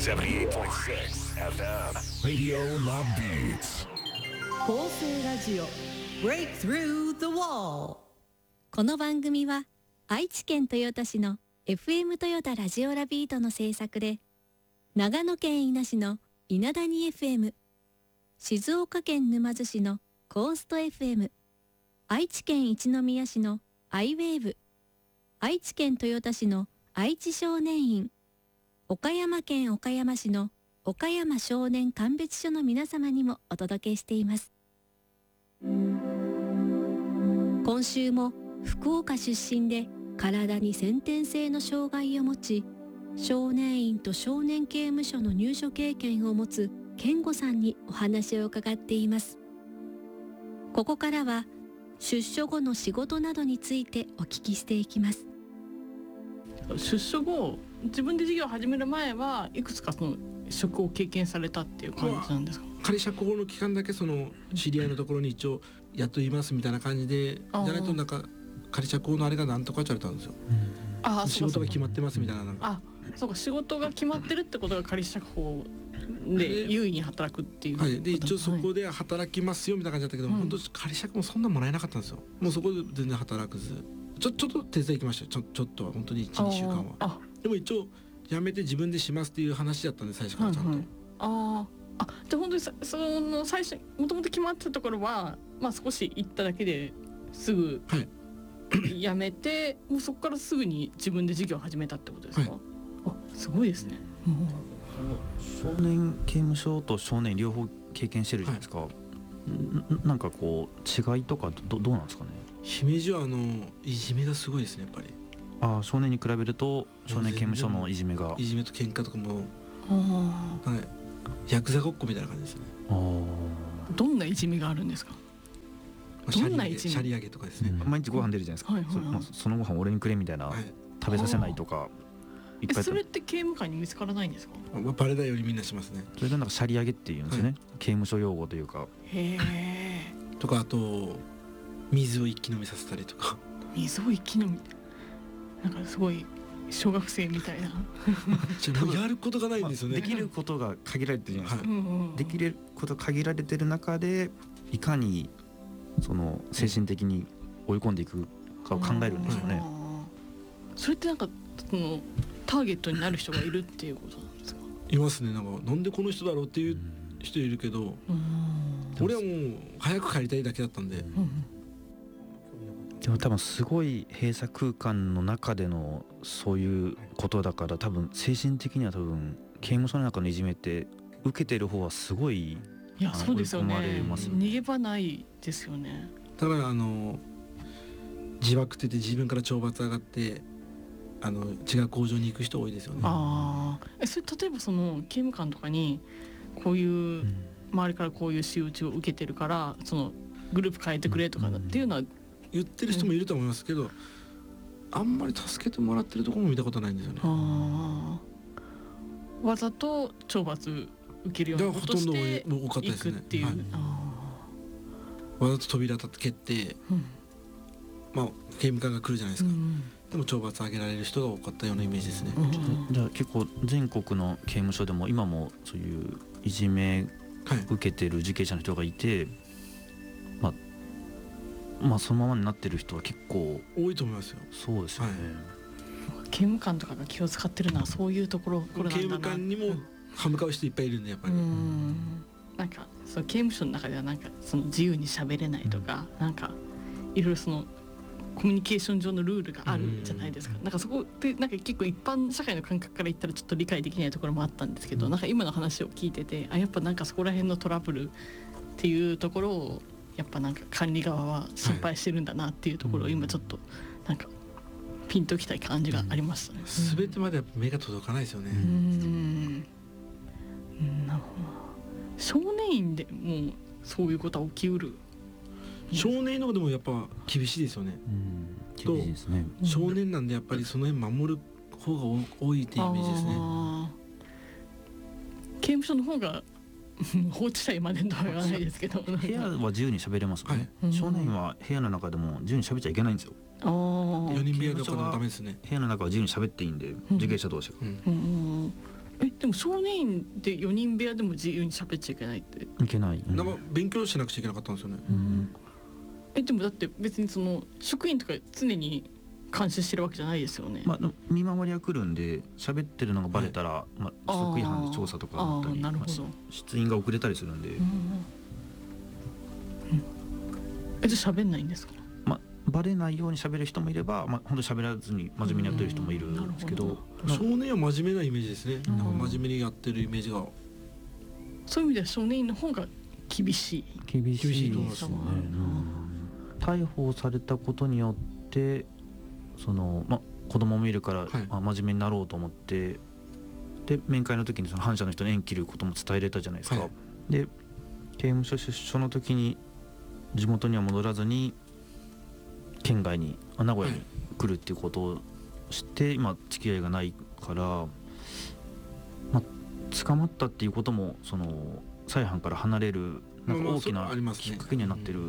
78.6 FM Radio Love Beats 構成ラジオ Break Through the Wall。 この番組は愛知県豊田市の FM 豊田ラジオラビートの制作で、長野県伊那市の稲谷 FM、静岡県沼津市のコースト FM、愛知県一宮市のアイウェーブ、愛知県豊田市の愛知少年院、岡山県岡山市の岡山少年鑑別所の皆様にもお届けしています。今週も福岡出身で体に先天性の障害を持ち、少年院と少年刑務所の入所経験を持つ健吾さんにお話を伺っています。ここからは出所後の仕事などについてお聞きしていきます。 出所後、自分で事業を始める前はいくつかその職を経験されたっていう感じなんですか？ 仮釈放の期間だけその知り合いのところに一応雇いますみたいな感じで、じゃないとなんか仮釈放のあれがなんとかって言われたんですよ。仕事が決まってますみたいな。 そうか、仕事が決まってるってことが仮釈放で優位に働くっていう。 はい。で一応そこで働きますよみたいな感じだったけど、本当仮釈放もそんなもらえなかったんですよ。もうそこで全然働くず、ちょっと手伝い行きましたよ。ちょっとは本当に 1,2 週間は。でも一応辞めて自分でしますっていう話だったんで、最初からちゃんと。 じゃあ本当にその最初もともと決まってたところは、少し行っただけですぐ辞めて、もうそこからすぐに自分で事業を始めたってことですか？すごいですね。 少年刑務所と少年両方経験してるじゃないですか。なんかこう違いとかどうなんですかね？ 姫路はいじめがすごいですね、やっぱり。 少年に比べると少年刑務所のいじめが、 いじめと喧嘩とかも、ヤクザごっこみたいな感じですね。 どんないじめがあるんですか？どんないじめ？ シャリ上げとかですね。 毎日ご飯出るじゃないですか。そのご飯俺にくれみたいな、食べさせないとかいっぱい。 それって刑務官に見つからないんですか？ バレないようにみんなしますね。 それがなんかシャリ上げっていうんですよね。刑務所用語というか。 とか、あと水を一気飲みさせたりとか。 水を一気飲み、なんかすごい小学生みたいな。 もうやることがないんですよね。 できることが限られてるじゃないですか。できることが限られてる中で、いかにその精神的に追い込んでいくかを考えるんですよね。 それってなんかそのターゲットになる人がいるっていうことなんですか？ いますね。なんでこの人だろうっていう人いるけど、俺はもう早く帰りたいだけだったんで。 でも多分すごい閉鎖空間の中でのそういうことだから、多分精神的には刑務所の中のいじめって受けてる方はすごいそうですよね。 追い込まれます。 逃げ場ないですよね。 だから自爆って言って自分から懲罰上がって違う工場に行く人多いですよね。 それ例えばその刑務官とかにこういう周りからこういう仕打ちを受けてるからそのグループ変えてくれとかっていうのは言ってる人もいると思いますけど、あんまり助けてもらってるところも見たことないんですよね。 わざと懲罰受けるようなことしていくっていう。 わざと扉立って蹴って、刑務官が来るじゃないですか。でも懲罰上げられる人が多かったようなイメージですね。 じゃあ結構全国の刑務所でも今もそういういじめ受けてる受刑者の人がいて、そのままになってる人は結構多いと思いますよ。 そうですよね。 刑務官とかが気を使ってるのはそういうところなんだな。 刑務官にも歯向かう人いっぱいいるんで、やっぱり。 なんかその刑務所の中ではなんかその自由に喋れないとか、なんかいろいろそのコミュニケーション上のルールがあるじゃないですか。なんかそこってなんか結構一般社会の感覚から言ったらちょっと理解できないところもあったんですけど、なんか今の話を聞いてて、やっぱなんかそこら辺のトラブルっていうところをやっぱなんか管理側は心配してるんだなっていうところを今ちょっとなんかピンときたい感じがありましたね。 全てまでやっぱ目が届かないですよね。 なるほど。少年院でもそういうことは起きうる。 少年のでもやっぱ厳しいですよね。 厳しいですね。 少年なんでやっぱりその辺守る方が多いっていうイメージですね。 刑務所の方が放置したいまでとは言わないですけど、 部屋は自由に喋れますね。少年院は部屋の中でも自由に喋っちゃいけないんですよ。 4人部屋とかでもダメですね。 部屋の中は自由に喋っていいんで、受刑者同士が。 でも少年院で4人部屋でも自由に喋っちゃいけないっていけない、 なんか勉強しなくちゃいけなかったんですよね。 でもだって別にその職員とか常に監視してるわけじゃないですよね。 まあ、見守りは来るんで喋ってるのがバレたら、まあ、規則違反調査とかあったり、 なるほど、 出院が遅れたりするんで、 じゃあ喋んないんですか？ まあ、バレないように喋る人もいれば、まあ、本当に喋らずに真面目にやってる人もいるんですけど、 少年は真面目なイメージですね。なんか真面目にやってるイメージが。 そういう意味では少年院の方が厳しい。 厳しいと思いますですね。逮捕されたことによってその、まあ、子供もいるから、 はいまあ、真面目になろうと思ってで面会の時にその反社の人に縁切ることも伝えれたじゃないですか、 はい、 で刑務所出所の時に地元には戻らずに県外に名古屋に来るっていうことをして今付き合いがないから、まあ、捕まったっていうこともその再犯から離れるなんか大きなきっかけにはなってる。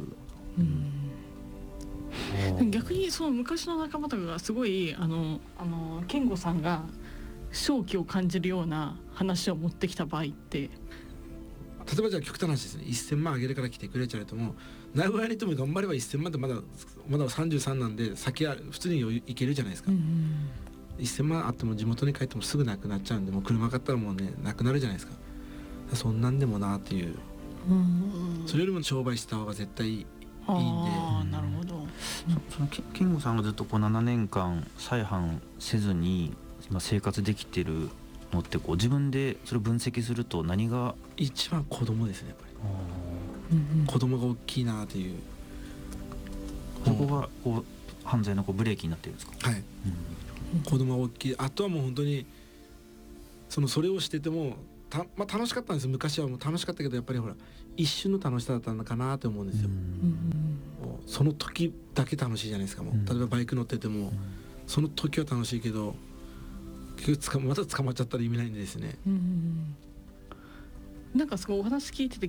逆にその昔の仲間とかがすごい健吾さんが正気を感じるような話を持ってきた場合って例えばじゃあ極端な話ですね、1000万あげるから来てくれちゃうとも名古屋にいても頑張れば1000万ってまだ33なんで先は普通に行けるじゃないですか、1000万あっても地元に帰ってもすぐなくなっちゃうんでもう車買ったらもうねなくなるじゃないですか。そんなんでもなっていう、それよりも商売した方が絶対いいんで。 なるほど。 その健吾さんがずっとこう7年間再犯せずに今生活できてるのってこう自分でそれを分析すると何が一番子供ですね、やっぱり、子供が大きいなっていう、 そこがこう犯罪のこうブレーキになってるんですか？ はい、子供が大きい。あとはもう本当にそれをしててもまあ、楽しかったんですよ。昔はもう楽しかったけどやっぱりほら一瞬の楽しさだったのかなって思うんですよ。もうその時だけ楽しいじゃないですか。もう例えばバイク乗っててもその時は楽しいけど結局また捕まっちゃったら意味ないんですね。 なんかすごいお話聞いてて